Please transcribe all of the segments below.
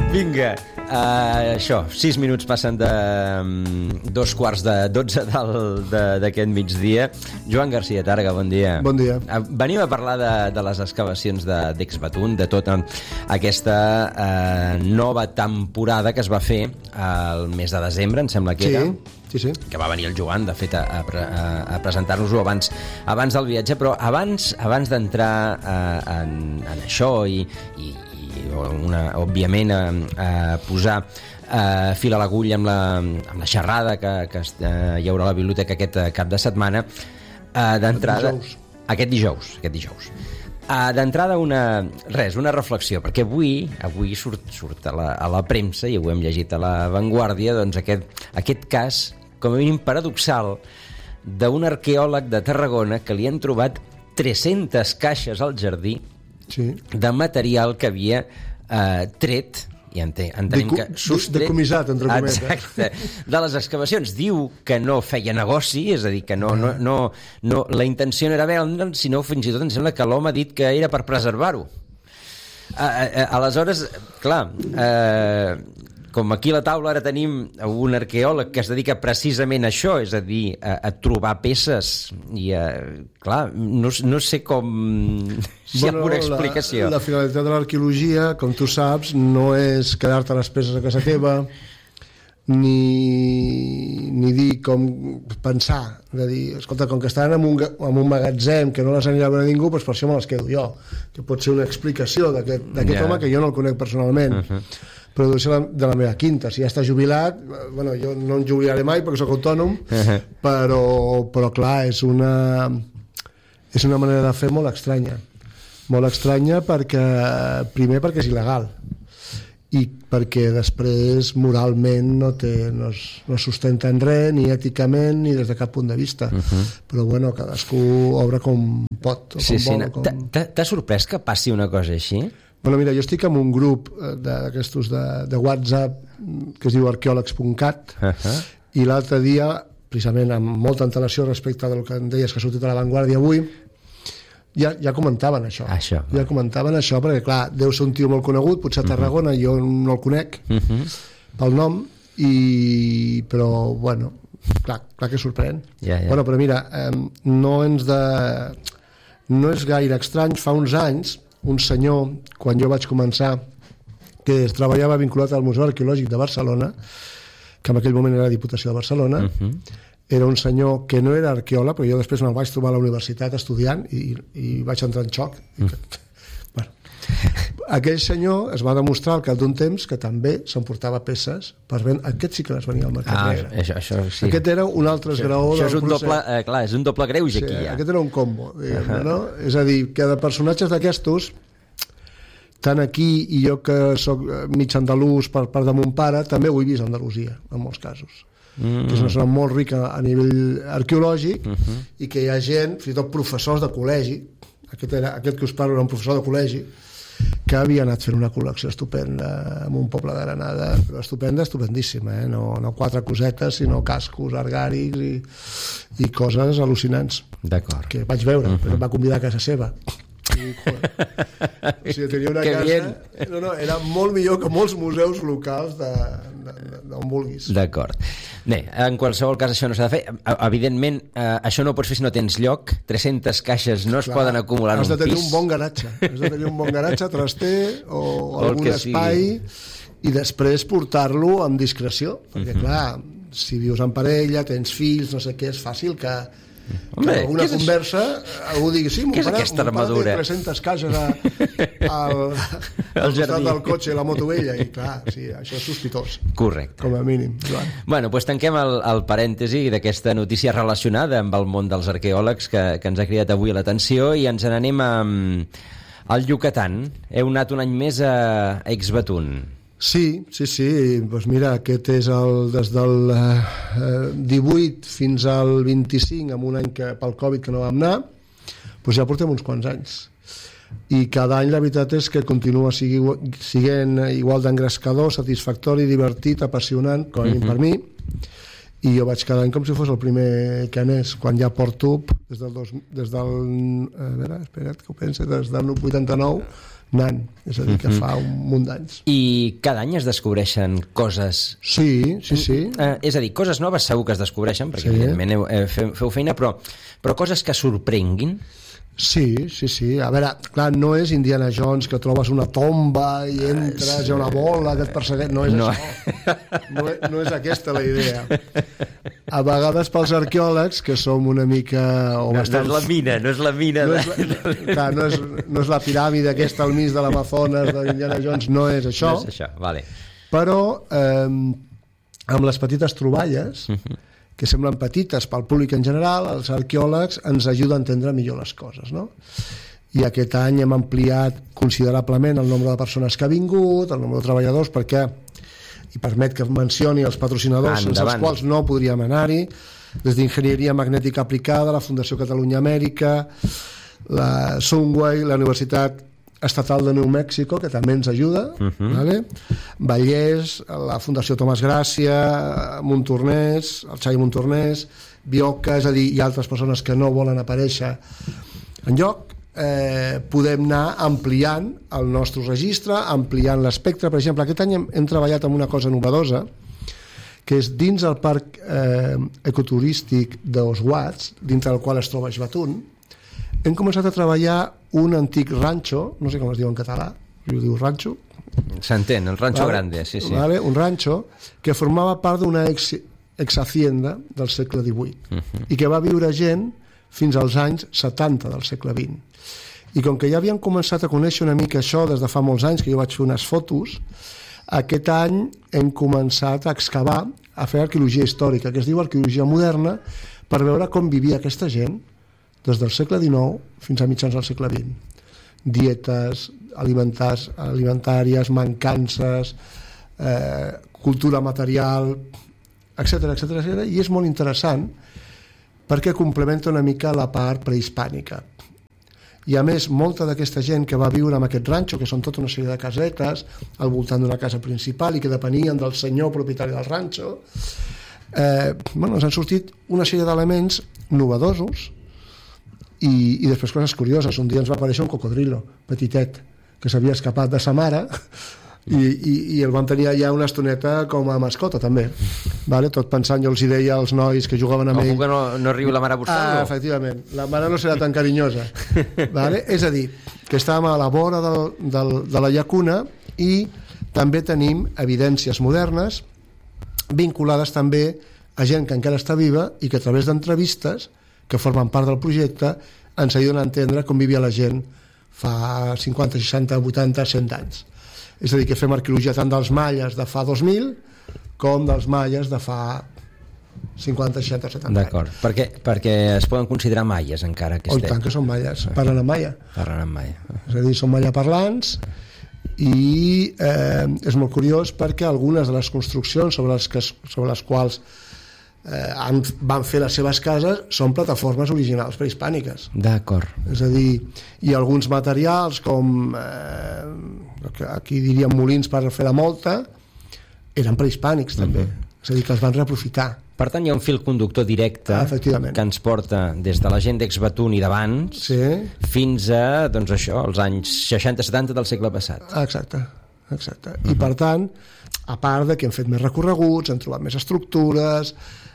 Vinga, això, 6 minuts passen de 2:15 d'aquest migdia. Joan Garcia Targa, bon dia. Bon dia. Venim a parlar de les excavacions d'Exbatún, de tota aquesta nova temporada que es va fer el mes de desembre, em sembla que era. Sí. Que va venir el Joan, de fet, a presentar-nos-ho abans del viatge, però abans d'entrar en això i òbviament a posar fil a l'agulla amb la xerrada que hi haurà a la biblioteca aquest cap de setmana, d'entrada... Aquest dijous. D'entrada una reflexió, perquè avui surt a la premsa, i ho hem llegit a La Vanguardia, doncs aquest cas, com a mínim paradoxal, d'un arqueòleg de Tarragona que li han trobat 300 caixes al jardí de material que havia tret, i entenem que sostret... Decomissat, entre cometes. Exacte, de les excavacions. Diu que no feia negoci, és a dir, que no la intenció no era vendre'l, sinó fins i tot em sembla que l'home ha dit que era per preservar-ho. Aleshores, clar, com aquí a la taula ara tenim un arqueòleg que es dedica precisament a això, és a dir, a trobar peces, i clar, no sé com... si hi ha una explicació. La finalitat de l'arqueologia, com tu saps, no és quedar-te les peces a casa teva, ni dir com pensar, de dir, escolta, com que estan en un magatzem que no les anirà a veure ningú, doncs per això me les quedo jo, que pot ser una explicació d'aquest home que jo no el conec personalment. Però deu ser de la meva quinta. Si ja està jubilat, bueno, jo no em jubilaré mai perquè sóc autònom, però clar, és una manera de fer molt estranya primer perquè és il·legal, i perquè després moralment no sustenta en res, ni èticament ni des de cap punt de vista. Però bueno, cadascú obre com pot o com vol. T'ha sorprès que passi una cosa així? Bueno, mira, jo estic en un grup d'aquestos de WhatsApp que es diu arqueòlegs.cat, i l'altre dia, precisament amb molta antelació respecte del que em deies que ha sortit a La Vanguardia avui, ja comentaven això. Ja comentaven això, perquè clar, deu ser un tio molt conegut, potser a Tarragona, jo no el conec pel nom, però bueno, clar que sorprèn. Bueno, però mira, no és gaire estrany. Fa uns anys un senyor, quan jo vaig començar, que treballava vinculat al Museu Arqueològic de Barcelona, que en aquell moment era la Diputació de Barcelona, era un senyor que no era arqueòleg, però jo després me'l vaig trobar a la universitat estudiant i vaig entrar en xoc. Bueno, aquell senyor es va demostrar al cap d'un temps que també s'emportava peces per vendre. Aquest sí que les venia al mercat negre. Això sí. Aquest era un altre esgraó del procés. Clar, és un doble greuge aquí ja. Aquest era un combo, no? És a dir, que de personatges d'aquestos, tant aquí, i jo que soc mig andalús per part de mon pare, també ho he vist a Andalusia, en molts casos. Que és una zona molt rica a nivell arqueològic, i que hi ha gent, fins i tot professors de col·legi, aquest que us parlo era un professor de col·legi, que havia anat fent una col·lecció estupenda en un poble de Granada, però estupendíssima, no quatre cosetes, sinó cascos, argàrics i coses al·lucinants. D'acord. Que vaig veure, però em va convidar a casa seva. O sigui, tenia una casa... era molt millor que molts museus locals d'on vulguis. D'acord. Bé, en qualsevol cas això no s'ha de fer. Evidentment, això no ho pots fer si no tens lloc. 300 caixes no es poden acumular en un pis. Has de tenir un bon garatge, traster o algun espai, i després portar-lo amb discreció, perquè clar, si vius en parella, tens fills, no sé què, és fàcil que alguna conversa algú digui, sí, mon pare té 300 caixes al costat del cotxe i la moto vella, i clar, sí, això és sospitós. Correcte. Com a mínim. Bueno, doncs tanquem el parèntesi d'aquesta notícia relacionada amb el món dels arqueòlegs que ens ha cridat avui l'atenció, i ens n'anem al Yucatán. Heu anat un any més a Exbatún. Sí, doncs mira, aquest és des del 18 fins al 25, en un any que pel Covid que no vam anar, doncs ja portem uns quants anys. I cada any la veritat és que continua siguent igual d'engrescador, satisfactori, divertit, apassionant, com a mínim per mi, i jo vaig cada any com si fos el primer que anés, quan ja porto des del 89 anant, és a dir, que fa un munt d'anys. I cada any es descobreixen coses... Sí. És a dir, coses noves segur que es descobreixen, perquè evidentment feu feina, però coses que sorprenguin? Sí. A veure, clar, no és Indiana Jones que trobes una tomba i entres, hi ha una bola que et persegueix. No és això. No és aquesta la idea. A vegades pels arqueòlegs, que som una mica... No és la mina. Clar, no és la piràmide aquesta al mig de l'Amazones d'Indiana Jones, no és això. No és això, vale. Però amb les petites troballes... que semblen petites pel públic en general, els arqueòlegs ens ajuden a entendre millor les coses, no? I aquest any hem ampliat considerablement el nombre de persones que ha vingut, el nombre de treballadors, perquè i permet que mencioni els patrocinadors sense els quals no podríem anar-hi, des d'Enginyeria Magnètica Aplicada, la Fundació Catalunya Amèrica, la Sunway, la Universitat Estatal de New Mexico, que també ens ajuda, vale? Vallès, la Fundació Tomàs Gràcia, Montornès, el Xavi Montornès, Bioca, és a dir, hi ha altres persones que no volen aparèixer enlloc. Podem anar ampliant el nostre registre, ampliant l'espectre. Per exemple, aquest any hem treballat amb una cosa novedosa, que és dins el parc ecoturístic d'Oswats, dintre del qual es troba Ixbatún, hem començat a treballar un antic ranxo, no sé com es diu en català, si ho diu ranxo. S'entén, el ranxo grande, sí. Vale, un ranxo que formava part d'una ex-hacienda del segle XVIII i que va viure gent fins als anys 70 del segle XX. I com que ja havien començat a conèixer una mica això des de fa molts anys, que jo vaig fer unes fotos, aquest any hem començat a excavar, a fer arqueologia històrica, que es diu arqueologia moderna, per veure com vivia aquesta gent des del segle XIX fins a mitjans del segle XX. Dietes alimentàries, mancances, cultura material, etc. I és molt interessant perquè complementa una mica la part prehispànica. I a més, molta d'aquesta gent que va viure en aquest ranxo, que són tota una sèrie de casetes al voltant d'una casa principal i que depenien del senyor propietari del ranxo, ens han sortit una sèrie d'elements novedosos i després coses curioses. Un dia ens va aparèixer un cocodrilo petitet que s'havia escapat de sa mare i el van tenir allà una estoneta com a mascota també, vale? Tot pensant, jo els hi deia als nois que jugaven amb ell que no arriba la mare a buscar-lo. Efectivament, la mare no serà tan carinyosa, vale? És a dir, que estàvem a la vora de la llacuna i també tenim evidències modernes vinculades també a gent que encara està viva i que a través d'entrevistes que formen part del projecte ens ajuden a entendre com vivia la gent fa 50, 60, 80, 100 anys. És a dir, que fem arqueologia tant dels maies de fa 2000 com dels maies de fa 50, 60, 70 anys. D'acord, perquè es poden considerar maies encara que estem. Tant que són maies, parlen en maia. És a dir, són maia parlants i és molt curiós perquè algunes de les construccions sobre les quals van fer les seves cases són plataformes originals prehispàniques. D'acord. És a dir, hi ha alguns materials com aquí diríem molins per fer la molta, eren prehispànics també. És a dir, que els van reaprofitar. Per tant, hi ha un fil conductor directe que ens porta des de la gent d'Ixbatún i d'abans fins a, doncs això, els anys 60-70 del segle passat. Exacte. I per tant, a part de que hem fet més recorreguts, hem trobat més estructures,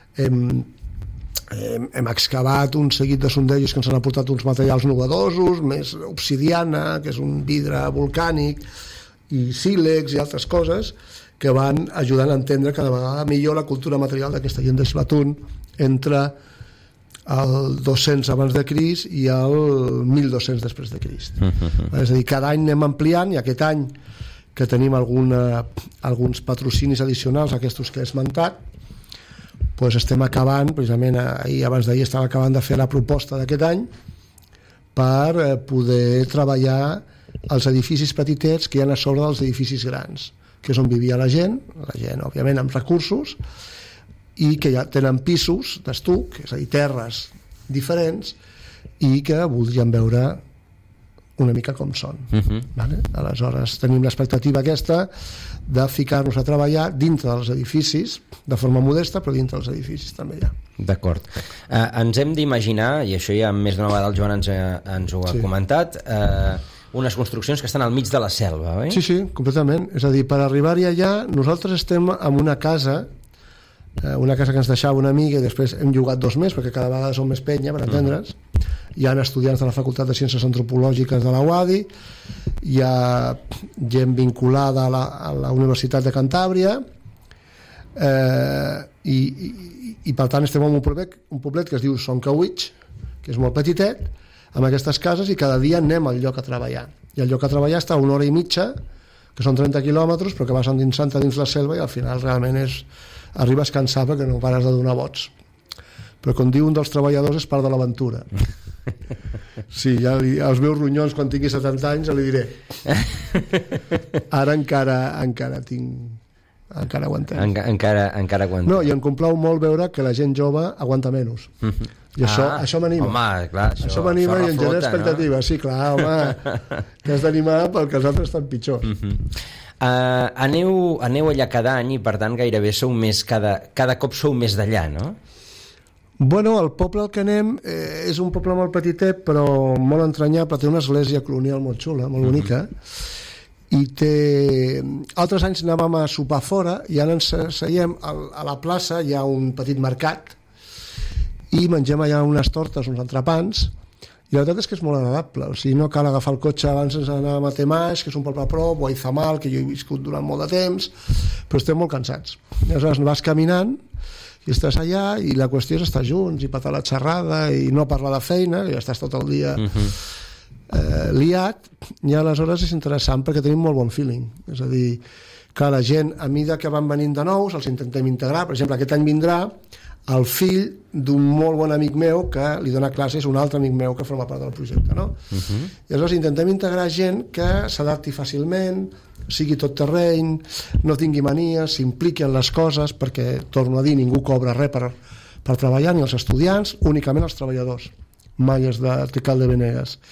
hem excavat un seguit de sondejos que ens han aportat uns materials novedosos, més obsidiana, que és un vidre volcànic, i sílex i altres coses que van ajudant a entendre cada vegada millor la cultura material d'aquesta gent d'Ixbatún entre el 200 abans de Crist i el 1200 després de Crist. És a dir, cada any anem ampliant i aquest any que tenim alguns patrocinis addicionals, aquests que he esmentat, doncs estem acabant, precisament abans d'ahir estava acabant de fer la proposta d'aquest any per poder treballar els edificis petitets que hi ha a sobre dels edificis grans, que és on vivia la gent òbviament amb recursos i que ja tenen pisos d'estuc, és a dir, terres diferents, i que voldrien veure una mica com són. Vale? Aleshores tenim l'expectativa aquesta de ficar-nos a treballar dintre dels edificis, de forma modesta, però dintre dels edificis també hi ha. D'acord. Ens hem d'imaginar, i això ja més d'una vegada el Joan ens ho ha comentat, unes construccions que estan al mig de la selva, oi? Sí, completament. És a dir, per arribar-hi allà, nosaltres estem en una casa que ens deixava una amiga i després hem llogat 2 més perquè cada vegada som més penya, per entendre's. Hi ha estudiants de la Facultat de Ciències Antropològiques de la UADI, hi ha gent vinculada a la Universitat de Cantàbria, i per tant estem en un poblet que es diu Soncawitx, que és molt petitet, amb aquestes cases, i cada dia anem al lloc a treballar. I el lloc a treballar està a 1 hora i mitja, que són 30 quilòmetres, però que vas endinsant dins la selva i al final realment arribes cansat perquè no pares de donar vots. Però com diu un dels treballadors, és part de l'aventura. Sí, ja els meus ronyons quan tingui 70 anys ja li diré. Ara encara tinc... Encara aguantem. Encara aguantem. No, i em complau molt veure que la gent jove aguanta menys. I això m'anima. Home, clar, això m'anima i en genera expectativa. No? Sí, clar, home, que has d'animar perquè els altres estan pitjors. Aneu allà cada any i per tant gairebé sou més, cada cop sou més d'allà, no? Bueno, el poble al que anem és un poble molt petitet però molt entranyable, té una església colonial molt xula, molt bonica, i altres anys anàvem a sopar fora i ara ens seiem a la plaça, hi ha un petit mercat i mengem allà unes tortes, uns entrepans, i la veritat és que és molt agradable, o sigui, no cal agafar el cotxe. Abans ens anàvem a Temaix, que és un poble a prop, o a Izamal, que jo he viscut durant molt de temps, però estem molt cansats. I aleshores vas caminant i estàs allà i la qüestió és estar junts i patar la xerrada i no parlar de feina, que ja estàs tot el dia liat, i aleshores és interessant perquè tenim molt bon feeling. És a dir, que la gent, a mida que van venint de nous, els intentem integrar. Per exemple, aquest any vindrà el fill d'un molt bon amic meu que li dona classes, un altre amic meu que forma part del projecte, no? I aleshores intentem integrar gent que s'adapti fàcilment, sigui tot terreny, no tingui manies, s'impliqui en les coses, perquè, torno a dir, ningú cobra res per treballar, ni els estudiants, únicament els treballadors, mai és de Calde Venegas.